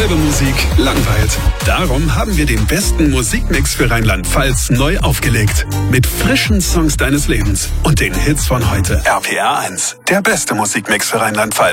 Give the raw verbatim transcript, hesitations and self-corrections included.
Dieselbe Musik langweilt. Darum haben wir den besten Musikmix für Rheinland-Pfalz neu aufgelegt. Mit frischen Songs deines Lebens und den Hits von heute. R P R eins, der beste Musikmix für Rheinland-Pfalz.